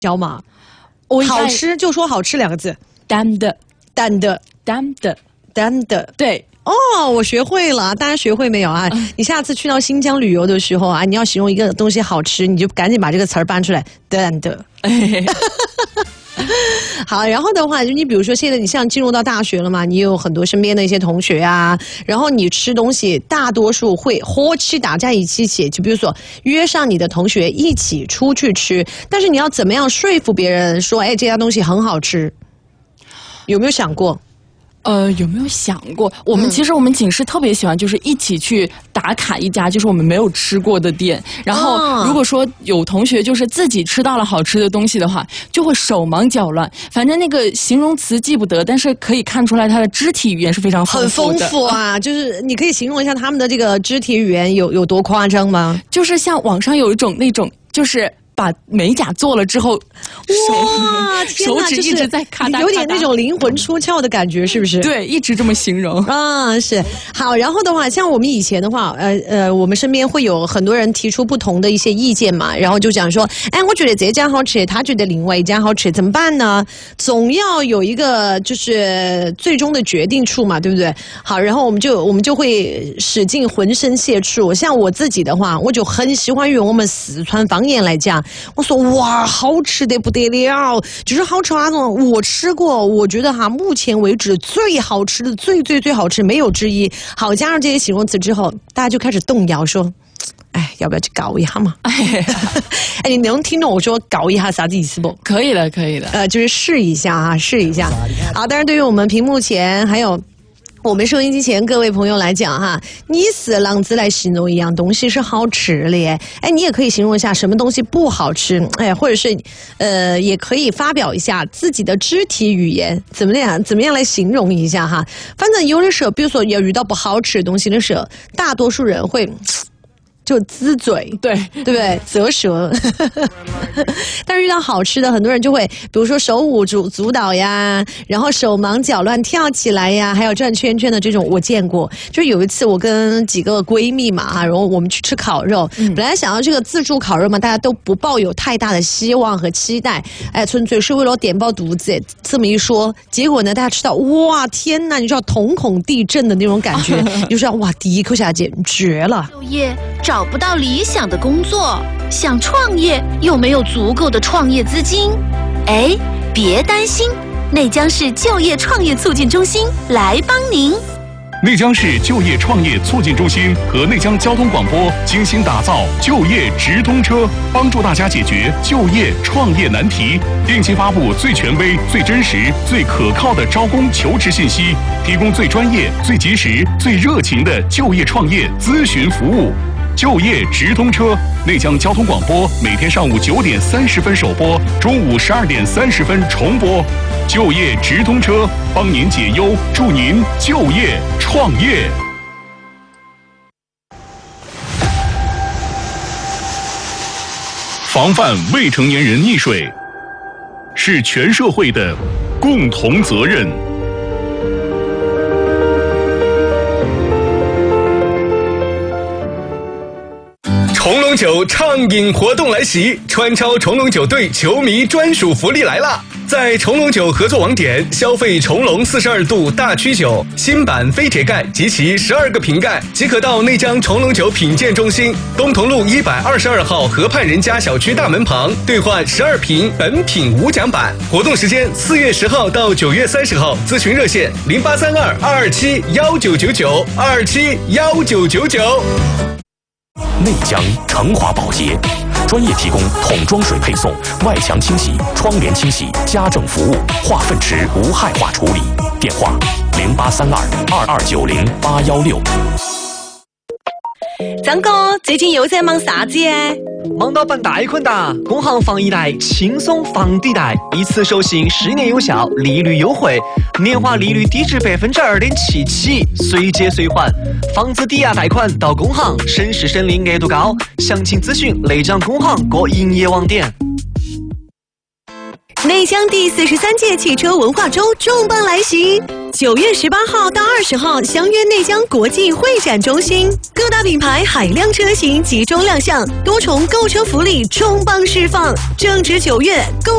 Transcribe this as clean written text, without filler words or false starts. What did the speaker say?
知道吗？好吃就说好吃2个字， 淡的， 淡的， 淡的， 淡的， 对。 哦，我学会了，大家学会没有啊？你下次去到新疆旅游的时候啊，你要形容一个东西好吃，你就赶紧把这个词儿搬出来，淡的。好，然后的话，就你比如说现在你像进入到大学了嘛，你有很多身边的一些同学啊，然后你吃东西大多数会和气大家一起吃，就比如说约上你的同学一起出去吃，但是你要怎么样说服别人说，哎，这家东西很好吃？有没有想过？ 有没有想过？我们寝室特别喜欢，就是一起去打卡一家就是我们没有吃过的店。然后如果说有同学就是自己吃到了好吃的东西的话，就会手忙脚乱。反正那个形容词记不得，但是可以看出来他的肢体语言是非常丰富的。 很丰富啊！就是你可以形容一下他们的这个肢体语言有多夸张吗？ 就是像网上有一种那种就是。把美甲做了之后， 哇， 手指一直在咔嗒咔嗒， 有点那种灵魂出窍的感觉，是不是？ 对，一直这么形容啊，是好。然后的话，像我们以前的话，我们身边会有很多人提出不同的一些意见嘛，然后就讲说，哎，我觉得这家好吃，他觉得另外一家好吃，怎么办呢？总要有一个就是最终的决定处嘛，对不对？好，然后我们就会使尽浑身解数。像我自己的话，我就很喜欢用我们四川方言来讲。我说哇，好吃得不得了，就是好吃那种。我吃过，我觉得哈，目前为止最好吃的，最好吃，没有之一。好，加上这些形容词之后，大家就开始动摇说，哎，要不要去搞一下嘛？哎，你能听懂我说搞一下啥子意思不？ 可以的，可以的。 就是试一下啊，试一下。好，当然对于我们屏幕前还有。我们收音机前各位朋友来讲哈，你是啷子来形容一样东西是好吃的耶？哎，你也可以形容一下什么东西不好吃，哎，或者是也可以发表一下自己的肢体语言，怎么样来形容一下哈？反正有的时候，比如说要遇到不好吃的东西的时候，大多数人会。就呲嘴， 对不对？啧舌。但是遇到好吃的，很多人就会，比如说手舞足蹈呀，然后手忙脚乱跳起来呀，还有转圈圈的这种，我见过。就有一次我跟几个闺蜜嘛，然后我们去吃烤肉，本来想要这个自助烤肉嘛，大家都不抱有太大的希望和期待，哎，纯粹是为了点饱肚子。这么一说，结果呢，大家吃到哇，天哪，你知道瞳孔地震的那种感觉，你就知道哇，第一口下去绝了。 就业找不到理想的工作，想创业又没有足够的创业资金，哎，别担心，内江市就业创业促进中心来帮您。 内江市就业创业促进中心和内江交通广播精心打造就业直通车，帮助大家解决就业创业难题，定期发布最权威、最真实、最可靠的招工求职信息，提供最专业、最及时、最热情的就业创业咨询服务。就业直通车，内江交通广播每天上午9点30分首播，中午12点30分重播。就业直通车，帮您解忧，助您就业创业。防范未成年人溺水，是全社会的共同责任。 重龙酒畅饮活动来袭，川超重龙酒队球迷专属福利来了！在重龙酒合作网点消费重龙42度大曲酒新版飞铁盖及其12个瓶盖，即可到内江重龙酒品鉴中心东同路122号河畔人家小区大门旁兑换12瓶本品无奖版。活动时间4月10号到9月30号，咨询热线0832-227-1999 227-1999。 内江成华保洁专业提供桶装水配送、外墙清洗、窗帘清洗、家政服务、化粪池无害化处理。电话0832-2290-816。 张哥，最近又在忙啥子耶？ 忙到办贷款哒！工行房一贷轻松房抵贷，一次授信10年有效，利率优惠，年化利率低至2.77%起，随借随还，房子抵押贷款到工行，省时省力，额度高。详情咨询内江工行各营业网点。 内内江第43届汽车文化周重磅来袭，9月18号到20号相约内江国际会展中心，各大品牌海量车型集中亮相，多重购车福利重磅释放，正值9月购